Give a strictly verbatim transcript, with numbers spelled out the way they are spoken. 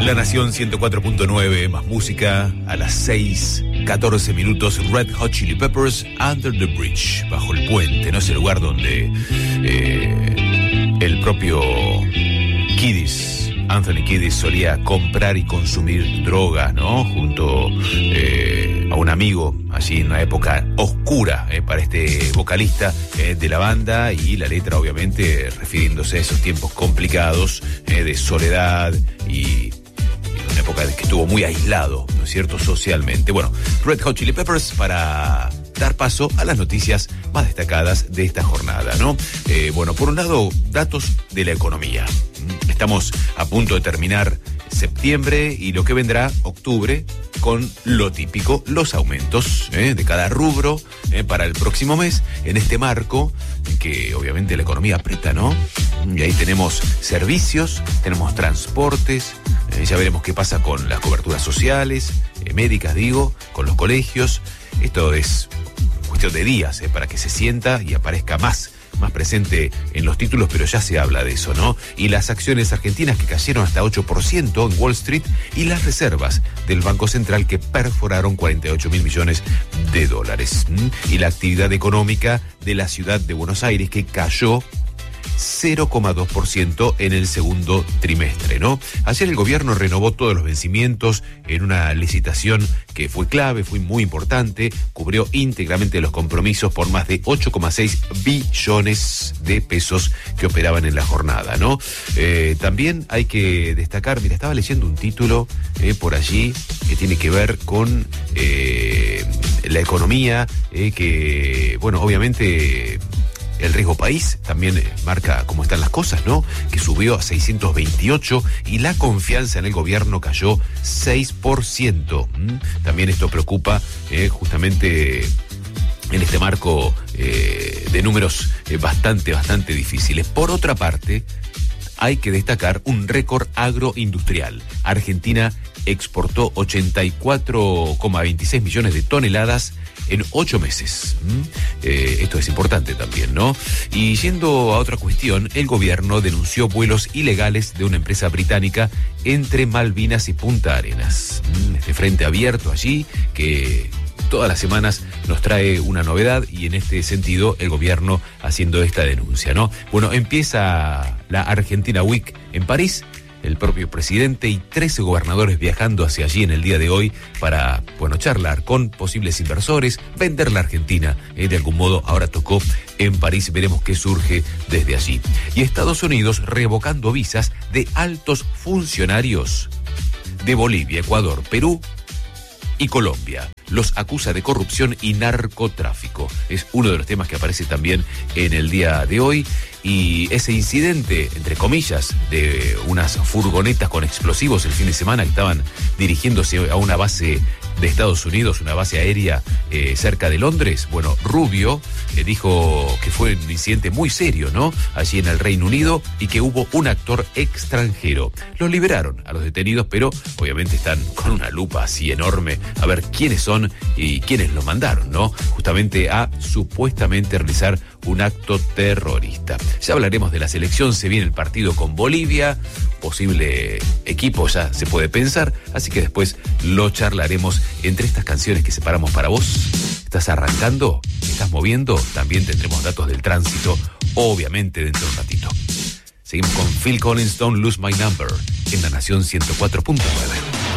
La Nación ciento cuatro punto nueve, más música a las seis, catorce minutos. Red Hot Chili Peppers, Under the Bridge, bajo el puente, ¿no? Es el lugar donde eh, el propio Kiddis, Anthony Kiddis, solía comprar y consumir droga, ¿no? Junto eh, a un amigo, allí en una época oscura eh, para este vocalista eh, de la banda, y la letra obviamente refiriéndose a esos tiempos complicados eh, de soledad y una época en que estuvo muy aislado, ¿no es cierto?, socialmente. Bueno, Red Hot Chili Peppers, para dar paso a las noticias más destacadas de esta jornada, ¿no? Eh, bueno, por un lado, datos de la economía. Estamos a punto de terminar septiembre y lo que vendrá octubre con lo típico, los aumentos ¿eh? de cada rubro ¿eh? para el próximo mes, en este marco que obviamente la economía aprieta, ¿no? Y ahí tenemos servicios, tenemos transportes, eh, ya veremos qué pasa con las coberturas sociales, eh, médicas digo, con los colegios. Esto es cuestión de días ¿eh? para que se sienta y aparezca más más presente en los títulos, pero ya se habla de eso, ¿no? Y las acciones argentinas que cayeron hasta ocho por ciento en Wall Street, y las reservas del Banco Central que perforaron cuarenta y ocho mil millones de dólares. Y la actividad económica de la ciudad de Buenos Aires, que cayó cero coma dos por ciento en el segundo trimestre, ¿no? Ayer el gobierno renovó todos los vencimientos en una licitación que fue clave, fue muy importante, cubrió íntegramente los compromisos por más de ocho coma seis billones de pesos que operaban en la jornada, ¿no? Eh, también hay que destacar, mira, estaba leyendo un título eh, por allí que tiene que ver con eh, la economía, eh, que, bueno, obviamente el riesgo país también marca cómo están las cosas, ¿no? Que subió a seiscientos veintiocho y la confianza en el gobierno cayó seis por ciento. ¿Mm? También esto preocupa eh, justamente en este marco eh, de números eh, bastante, bastante difíciles. Por otra parte, hay que destacar un récord agroindustrial. Argentina exportó ochenta y cuatro coma veintiséis millones de toneladas en ocho meses. ¿Mm? Eh, esto es importante también, ¿no? Y yendo a otra cuestión, el gobierno denunció vuelos ilegales de una empresa británica entre Malvinas y Punta Arenas. ¿Mm? Este frente abierto allí que todas las semanas nos trae una novedad, y en este sentido el gobierno haciendo esta denuncia, ¿no? Bueno, empieza la Argentina Week en París. El propio presidente y trece gobernadores viajando hacia allí en el día de hoy para, bueno, charlar con posibles inversores, vender la Argentina. Eh, de algún modo ahora tocó en París, veremos qué surge desde allí. Y Estados Unidos revocando visas de altos funcionarios de Bolivia, Ecuador, Perú y Colombia. Los acusa de corrupción y narcotráfico. Es uno de los temas que aparece también en el día de hoy. Y ese incidente, entre comillas, de unas furgonetas con explosivos el fin de semana que estaban dirigiéndose a una base de Estados Unidos, una base aérea eh, cerca de Londres. Bueno, Rubio eh, dijo que fue un incidente muy serio, ¿no? Allí en el Reino Unido, y que hubo un actor extranjero. Los liberaron a los detenidos, pero obviamente están con una lupa así enorme a ver quiénes son y quiénes los mandaron, ¿no? Justamente a supuestamente realizar un acto terrorista. Ya hablaremos de la selección, se viene el partido con Bolivia, posible equipo ya se puede pensar, así que después lo charlaremos. Entre estas canciones que separamos para vos, ¿estás arrancando? ¿Estás moviendo? También tendremos datos del tránsito, obviamente dentro de un ratito. Seguimos con Phil Collins, Don't Lose My Number, en La Nación ciento cuatro punto nueve.